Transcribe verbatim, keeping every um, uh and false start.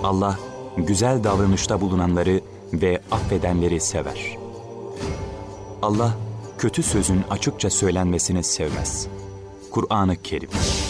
Allah güzel davranışta bulunanları ve affedenleri sever. Allah kötü sözün açıkça söylenmesini sevmez. Kur'an-ı Kerim.